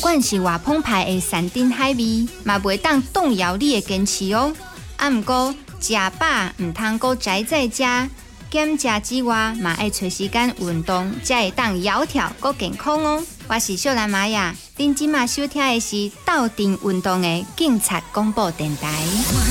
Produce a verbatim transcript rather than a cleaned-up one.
管是偌澎湃的山珍海味，嘛袂当动摇你的坚持哦。啊，毋过食饱毋通阁宅在家，减食之外，嘛爱找时间运动，才会当窈窕阁健康哦。我是秀兰玛雅，恁即马收听的是斗阵运动的警察广播电台。